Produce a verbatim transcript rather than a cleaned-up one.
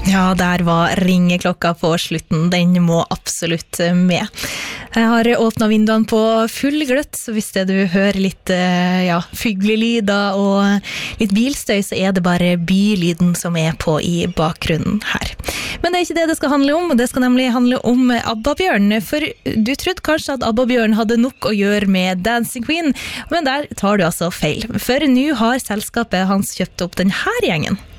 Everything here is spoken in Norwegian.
Ja, der var ringeklokka på slutten. Den må absolutt med. Jeg har åpnet vinduene på full gløtt, så hvis det du hører litt ja, fyggelelyder og litt bilstøy, så er det bare bylyden som er på i bakgrunnen her. Men det er ikke det det skal handle om, det skal nemlig handle om ABBA-Bjørn, for du trodde kanskje at ABBA-Bjørn hadde nok å gjøre med Dancing Queen, men der tar du altså feil. For nå har selskapet hans kjøpt opp denne gjengen.